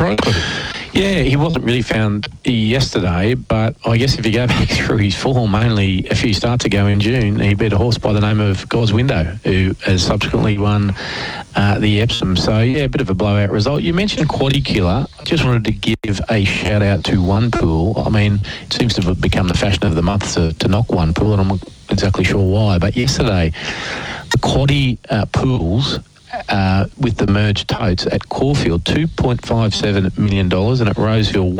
prize money. Yeah, he wasn't really found yesterday, but I guess if you go back through his form, only a few starts ago in June, he beat a horse by the name of God's Window, who has subsequently won the Epsom. So, yeah, a bit of a blowout result. You mentioned Quaddy Killer. I just wanted to give a shout-out to One Pool. I mean, it seems to have become the fashion of the month to knock One Pool, and I'm not exactly sure why. But yesterday, the Quaddy pools... with the merged totes at Caulfield, $2.57 million, and at Rosehill,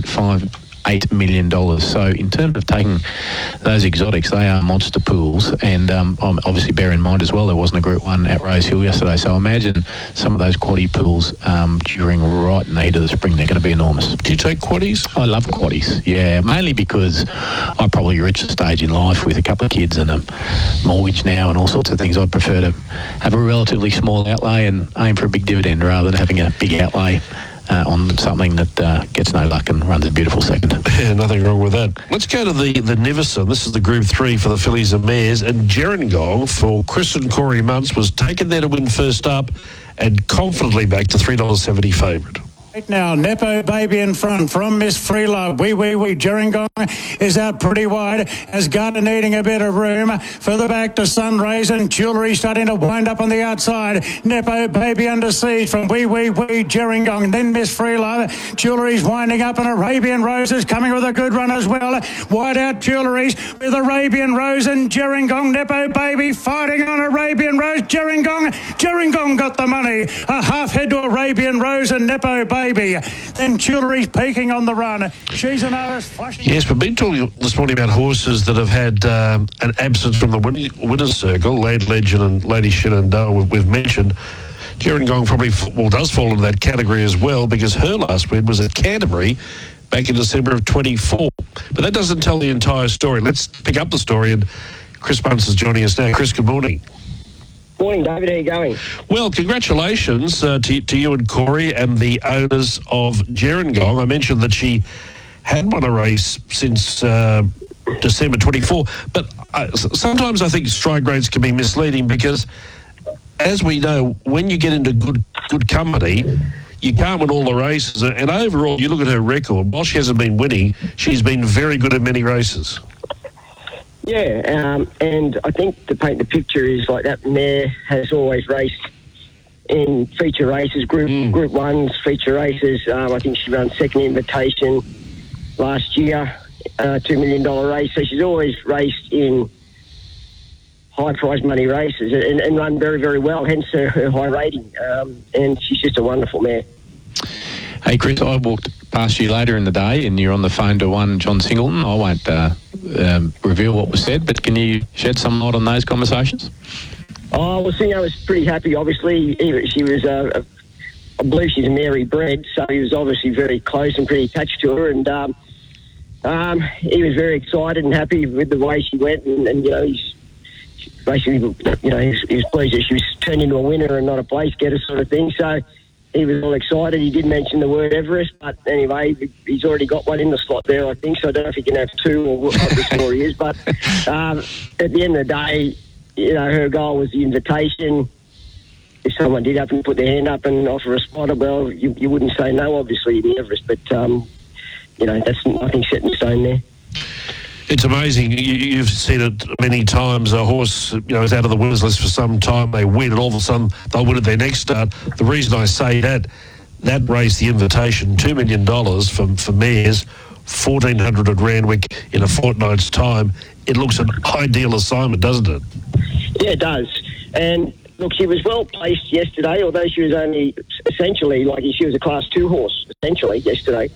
$1.58 million. So in terms of taking those exotics, they are monster pools. And obviously bear in mind as well, there wasn't a Group 1 at Rosehill yesterday. So imagine some of those quaddie pools during right in the heat of the spring. They're going to be enormous. Do you take quaddies? I love quaddies, yeah, mainly because I probably reached a stage in life with a couple of kids and a mortgage now and all sorts of things. I'd prefer to have a relatively small outlay and aim for a big dividend rather than having a big outlay on something that gets no luck and runs a beautiful second. Yeah, nothing wrong with that. Let's go to the Nivison. This is the Group 3 for the fillies and mares, and Gerringong for Chris and Corey Muntz was taken there to win first up and confidently back to $3.70 favourite. Right now, Nepo Baby in front from Miss Freelove. Wee Gerringong is out pretty wide as Gardner needing a bit of room. Further back to Sunrays and Jewellery starting to wind up on the outside. Nepo Baby under siege from Wee Gerringong. Then Miss Freelove. Jewellery's winding up and Arabian Roses coming with a good run as well. Wide out Jewellery's with Arabian Rose and Gerringong. Nepo Baby fighting on Arabian Rose. Gerringong got the money. A half head to Arabian Rose and Nepo Baby. Then Jewellery's peaking on the run. She's an artist flashing. Yes, we've been talking this morning about horses that have had an absence from the winner's circle. Lady Legend and Lady Shenandoah we've mentioned. Gerringong probably does fall into that category as well because her last win was at Canterbury back in December of 24. But that doesn't tell the entire story. Let's pick up the story, and Chris Muntz is joining us now. Chris, good morning. Morning, David. How are you going? Well, congratulations to you and Corey and the owners of Gerringong. I mentioned that she had won a race since December 24, but sometimes I think strike rates can be misleading because, as we know, when you get into good company, you can't win all the races. And overall, you look at her record, while she hasn't been winning, she's been very good at many races. Yeah, and I think to paint the picture is like that mare has always raced in feature races, Group 1s, feature races. I think she ran second invitation last year, $2 million race. So she's always raced in high prize money races and run very, very well, hence her high rating. And she's just a wonderful mare. Hey, Chris, I walked past you later in the day and you're on the phone to one John Singleton. I won't reveal what was said, but can you shed some light on those conversations? Oh, well, Singo was pretty happy, obviously. She was, I believe she's a Mary bred, so he was obviously very close and pretty attached to her. And he was very excited and happy with the way she went. And you know, he's basically, you know, he was pleased that she was turned into a winner and not a place getter sort of thing. So he was all excited. He did mention the word Everest, but anyway, he's already got one in the slot there, I think. So I don't know if he can have two or what the story is. But at the end of the day, you know, her goal was the invitation. If someone did happen to put their hand up and offer a spot, well, you wouldn't say no, obviously, in the Everest. But, you know, that's nothing set in stone there. It's amazing. You've seen it many times. A horse, you know, is out of the winners list for some time. They win, and all of a sudden they'll win at their next start. The reason I say that race, the invitation, $2 million for mares, 1,400 at Randwick in a fortnight's time. It looks an ideal assignment, doesn't it? Yeah, it does. And look, she was well placed yesterday, although she was only essentially she was a Class 2 horse essentially yesterday.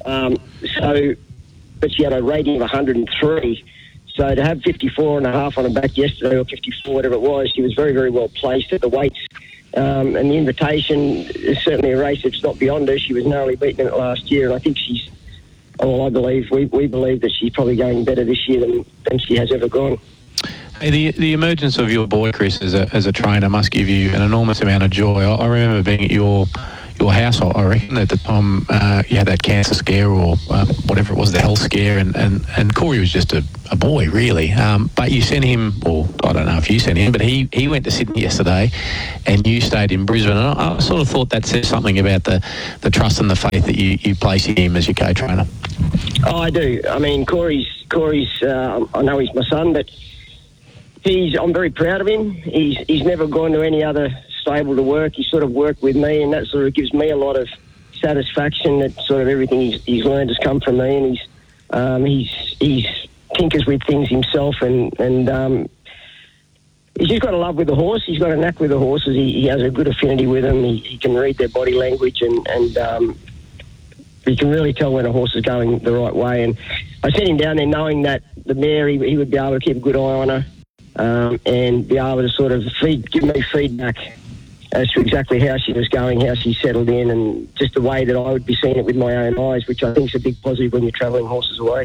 But she had a rating of 103. So to have 54.5 on her back yesterday, or 54, whatever it was, she was very, very well placed at the weights. And the invitation is certainly a race that's not beyond her. She was narrowly beaten in it last year, and I think we believe that she's probably going better this year than she has ever gone. Hey, the emergence of your boy, Chris, as a trainer must give you an enormous amount of joy. I remember being at your your house, I reckon, at the time you had that cancer scare or whatever it was, the health scare, and Corey was just a boy, really. But you sent him, or I don't know if you sent him, but he went to Sydney yesterday and you stayed in Brisbane. And I sort of thought that says something about the trust and the faith that you place in him as your co-trainer. Oh, I do. I mean, Corey's. I know he's my son, but I'm very proud of him. He's never gone to any other stable to work. He sort of worked with me, and that sort of gives me a lot of satisfaction that sort of everything he's learned has come from me, and he's tinkers with things himself, and he's just got a love with the horse. He's got a knack with the horses. He has a good affinity with them. He can read their body language, and you can really tell when a horse is going the right way. And I sent him down there knowing that the mare, he would be able to keep a good eye on her, and be able to sort of give me feedback as to exactly how she was going, how she settled in, and just the way that I would be seeing it with my own eyes, which I think is a big positive when you're travelling horses away.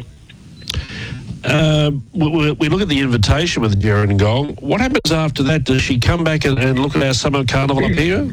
We look at the invitation with Gerringong. What happens after that? Does she come back and look at our summer carnival up here?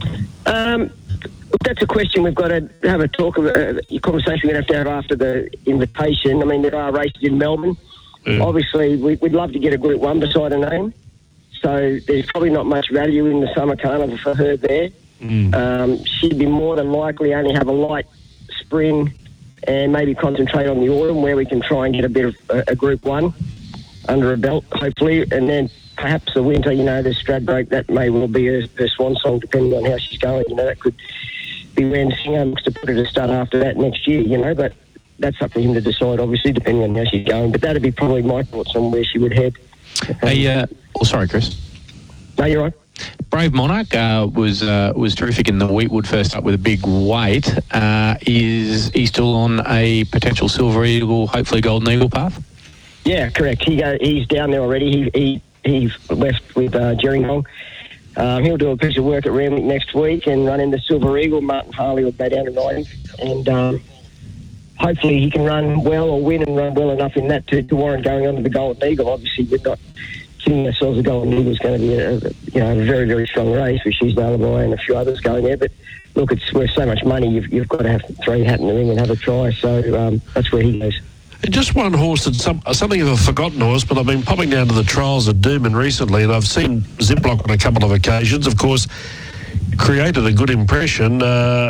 That's a question we've got to have a talk about, a conversation we're going to have after the invitation. I mean, there are races in Melbourne. Yeah. Obviously, we'd love to get a Group 1 beside a name. So there's probably not much value in the summer carnival for her there. She'd be more than likely only have a light spring and maybe concentrate on the autumn where we can try and get a bit of a Group 1 under a belt, hopefully. And then perhaps the winter, the Stradbroke, that may well be her swan song, depending on how she's going. That could be when Singer looks to put her to start after that next year, but that's up to him to decide, obviously, depending on how she's going. But that'd be probably my thoughts on where she would head. Sorry, Chris. No, you're right. Brave Monarch was terrific in the Wheatwood first up with a big weight. Is he still on a potential Silver Eagle, hopefully Golden Eagle path? Yeah, correct. He's down there already. He left with Gerringong. He'll do a piece of work at Randwick next week and run in the Silver Eagle. Martin Harley will go down to ride him. And hopefully he can run well or win and run well enough in that to warrant going on to the Golden Eagle. Obviously, we're not kidding ourselves. The Golden Eagle is going to be a very, very strong race with She's Lullaby and a few others going there. But look, it's worth so much money. You've got to have three hat in the ring and have a try. So that's where he goes. And just one horse that's something of a forgotten horse, but I've been popping down to the trials at Doomben recently, and I've seen Ziploc on a couple of occasions. Of course, created a good impression,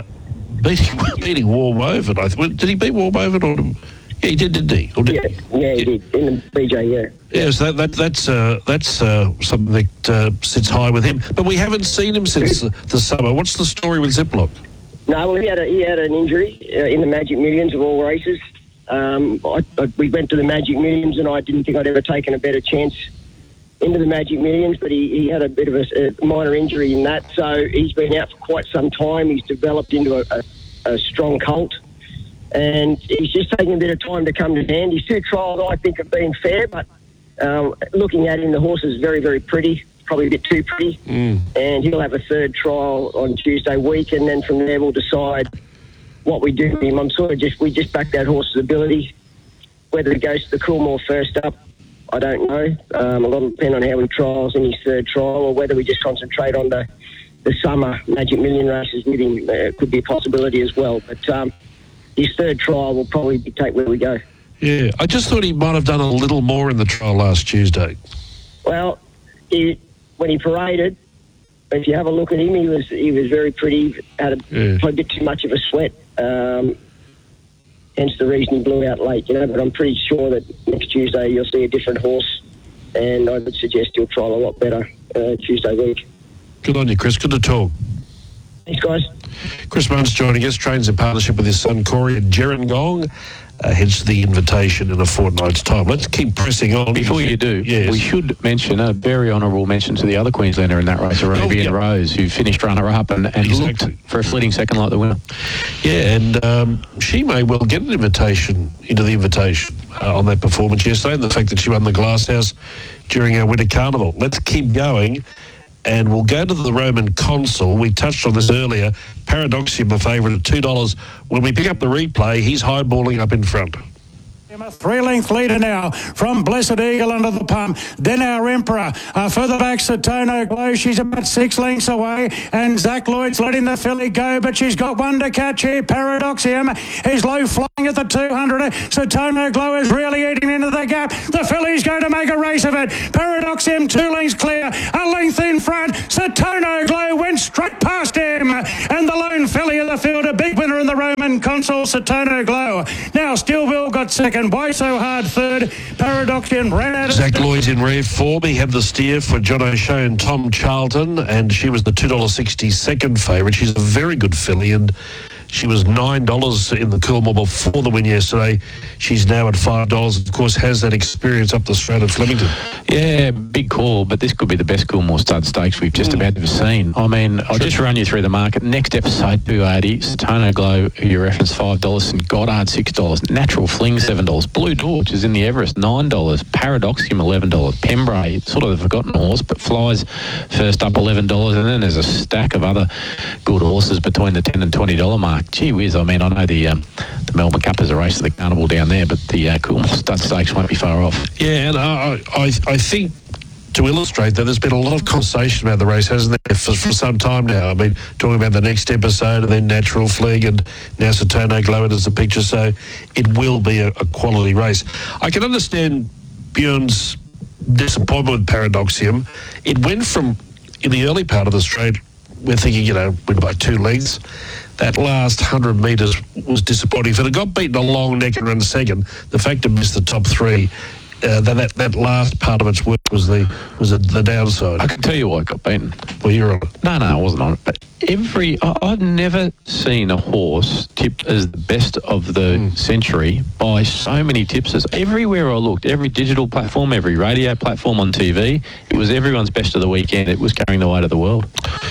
beating Warm Oven. Did he beat Warm Oven? Or yeah, he did, didn't he? Yeah, he did in the BJ. Yeah. Yeah, so that's something that sits high with him. But we haven't seen him since the summer. What's the story with Ziploc? No, well, he had an injury in the Magic Millions of all races. We went to the Magic Millions, and I didn't think I'd ever taken a better chance into the Magic Millions, but he had a bit of a minor injury in that, so he's been out for quite some time. He's developed into a strong colt, and he's just taking a bit of time to come to hand. His two trials, I think, have been fair, but looking at him, the horse is very, very pretty, probably a bit too pretty, and he'll have a third trial on Tuesday week, and then from there we'll decide what we do with him. We just back that horse's ability. Whether he goes to the Coolmore first up, I don't know. A lot will depend on how he trials in his third trial, or whether we just concentrate on the summer Magic Million races with him. Could be a possibility as well. But his third trial will probably dictate where we go. Yeah, I just thought he might have done a little more in the trial last Tuesday. Well, when he paraded, if you have a look at him, he was very pretty. Had a bit too much of a sweat. Hence the reason he blew out late, but I'm pretty sure that next Tuesday you'll see a different horse, and I would suggest he'll trial a lot better Tuesday week. Good on you, Chris. Good to talk. Thanks, guys. Chris Munn's joining us, trains in partnership with his son Corey at Gerringong. Hence the invitation in a fortnight's time. Let's keep pressing on. Before you do, we should mention a very honourable mention to the other Queenslander in that race, Arabian Rose, who finished runner-up and looked for a fleeting second like the winner. Yeah, and she may well get an invitation into the invitation on that performance yesterday, and the fact that she won the Glasshouse during our winter carnival. Let's keep going. And we'll go to the Roman Consul. We touched on this earlier. Paradoxium, a favourite at $2. When we pick up the replay, he's highballing up in front. A 3-length leader now from Blessed Eagle under the pump. Then our Emperor. Further back, Satono Glow. She's about 6 lengths away. And Zach Lloyd's letting the filly go, but she's got one to catch here. Paradoxium is low flying at the 200. Satono Glow is really eating into the gap. The filly's going to make a race of it. Paradoxium 2 lengths clear. A length in front. Satono Glow went straight past him. And the lone filly of the field, a big winner in the Roman Consul, Satono Glow. Now Stillville got second. Why So Hard third. Paradoxian ran out of... Zach Lloyd's in rare form. He had the steer for John O'Shea and Tom Charlton, and she was the $2.60 second favourite. She's a very good filly, and she was $9 in the Coolmore before the win yesterday. She's now at $5. Of course, has that experience up the straight at Flemington. Yeah, big call, but this could be the best Coolmore Stud Stakes we've just about ever seen. I mean, I'll just run you through the market. Next episode, 280. Satono Glow, who you referenced, $5. And Goddard, $6. Natural Fling, $7. Blue Torch is in the Everest, $9. Paradoxium, $11. Pembrey, sort of the forgotten horse, but flies first up, $11. And then there's a stack of other good horses between the $10 and $20 mark. Gee whiz, I mean, I know the Melbourne Cup is a race to the Carnival down there, but the Coolmore Stud Stakes won't be far off. Yeah, and I think to illustrate that, there's been a lot of conversation about the race, hasn't there, for some time now. I mean, talking about the next episode and then Natural Flag and now Satono Glow enters the picture, so it will be a quality race. I can understand Bjorn's disappointment with Paradoxium. It went from, in the early part of the straight, we're thinking, win by 2 lengths. That last 100 metres was disappointing. If it had got beaten a long neck and run second, the fact it missed the top 3, that last part of its work was the downside. I can tell you why it got beaten. Well, you're on it. No, I wasn't on it. But I've never seen a horse tipped as the best of the century by so many tipsters. Everywhere I looked, every digital platform, every radio platform on TV, it was everyone's best of the weekend. It was carrying the weight of the world.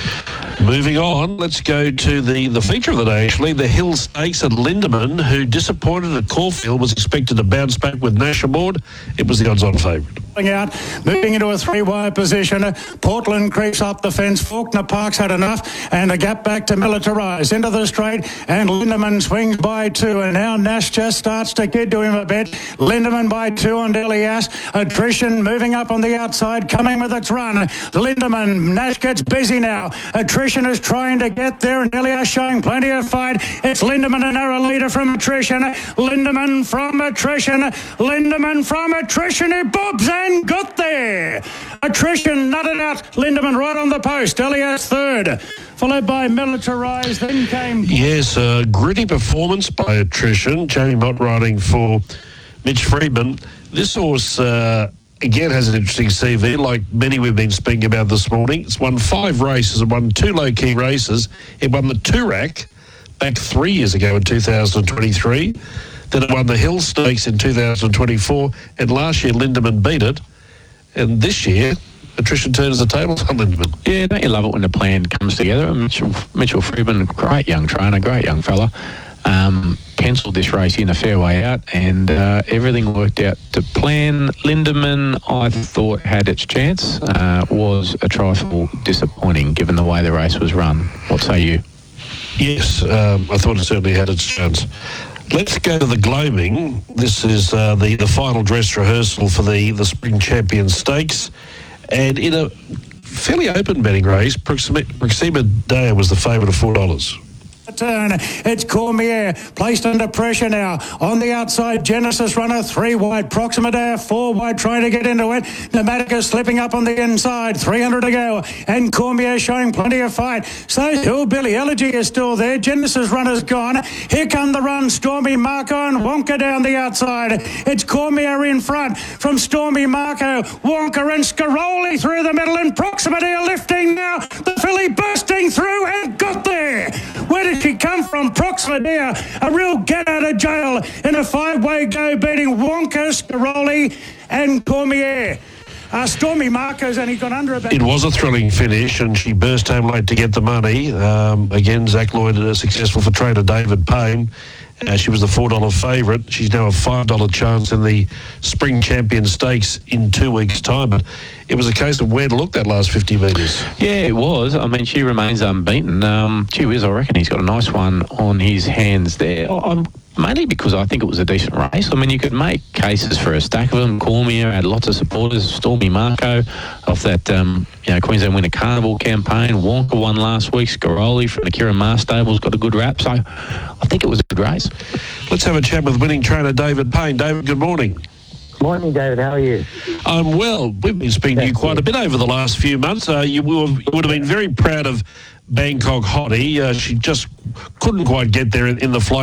Moving on, let's go to the feature of the day, actually. The Hill Stakes at Lindeman, who disappointed at Caulfield, was expected to bounce back with Nash aboard. It was the odds-on favourite. Out, moving into a 3-wide position. Portland creeps up the fence. Faulkner Park's had enough, and a gap back to Militarise into the straight, and Lindeman swings by 2, and now Nash just starts to kid to him a bit. Lindeman by 2 on Delias. Attrition moving up on the outside, coming with its run. Lindeman, Nash gets busy now. Attrition is trying to get there, and Delias showing plenty of fight. It's Lindeman, a narrow leader from Attrition. Lindeman from Attrition. Lindeman from Attrition, who bobs and got there. Attrition nutted out. Lindeman right on the post. Elias third, followed by Militarise. Then came... Yes, a gritty performance by Attrition. Jamie Mott riding for Mitch Friedman. This horse, again, has an interesting CV, like many we've been speaking about this morning. It's won 5 races. It won 2 low-key races. It won the Toorak back 3 years ago in 2023. Then it won the Hill Stakes in 2024, and last year Lindeman beat it. And this year, Attrition turns the tables on Lindeman. Yeah, don't you love it when the plan comes together? Mitchell Friedman, great young trainer, great young fella, penciled this race in a fair way out, and everything worked out to plan. Lindeman, I thought, had its chance, was a trifle disappointing given the way the race was run. What say you? Yes, I thought it certainly had its chance. Let's go to the Gloaming. This is the final dress rehearsal for the Spring Champion Stakes. And in a fairly open betting race, Proxima Deo was the favourite of $4. Turn. It's Cormier placed under pressure now. On the outside, Genesis Runner 3 wide. Proxima Deo 4 wide, trying to get into it. Pneumatica slipping up on the inside. 300 to go. And Cormier showing plenty of fight. So Hillbilly Elegy is still there. Genesis Runner's gone. Here come the run. Stormy Marco and Wonka down the outside. It's Cormier in front from Stormy Marco. Wonka and Scaroli through the middle, and Proxima Deo lifting now. The filly bursting through and got there. Where did she come from? Proxima Deo, a real get out of jail in a 5-way go, beating Wonka, Scaroli and Cormier. Stormy Marco's only gone under about... It was a thrilling finish, and she burst home late to get the money. Again, Zach Lloyd successful for trainer David Payne. She was the $4 favourite. She's now a $5 chance in the Spring Champion Stakes in 2 weeks' time. But it was a case of where to look that last 50 metres. Yeah, it was. I mean, she remains unbeaten. Gee whiz, I reckon he's got a nice one on his hands there. mainly because I think it was a decent race. I mean, you could make cases for a stack of them. Cormier had lots of supporters. Stormy Marco off that Queensland Winter Carnival campaign. Wonka won last week. Scaroli from the Kieran Maher stables got a good rap. So I think it was a good race. Let's have a chat with winning trainer David Payne. David, good morning. Morning, David. How are you? I'm well. We've been speaking to you quite a bit over the last few months. You would have been very proud of Bangkok Hottie. She just couldn't quite get there in the flight.